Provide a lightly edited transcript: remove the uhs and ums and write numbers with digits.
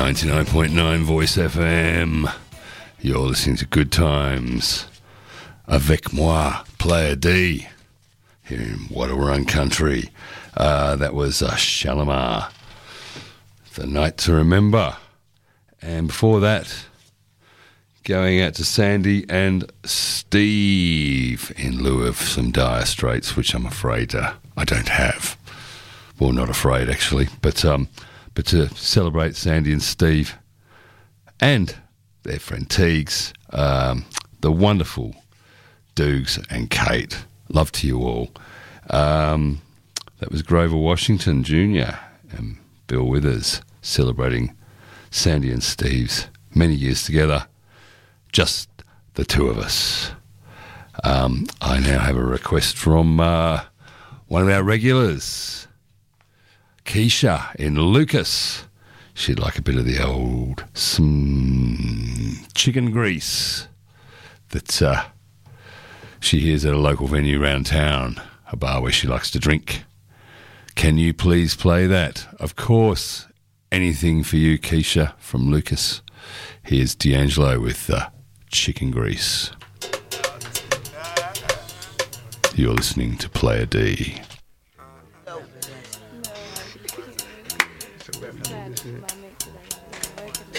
99.9 Voice FM. You're listening to Good Times. Avec moi, Player D, here in Wadawurrung Country. That was Shalimar, The Night to Remember. And before that, going out to Sandy and Steve in lieu of some Dire Straits, which I'm afraid I don't have. Well, not afraid, actually. But to celebrate Sandy and Steve and their friend Teagues, the wonderful Dukes and Kate. Love to you all. That was Grover Washington Jr. and Bill Withers celebrating Sandy and Steve's many years together. Just the two of us. I now have a request from one of our regulars, Keisha in Lucas. She'd like a bit of the old chicken grease that she hears at a local venue around town, a bar where she likes to drink. Can you please play that? Of course, anything for you, Keisha from Lucas. Here's D'Angelo with chicken grease. You're listening to Player D.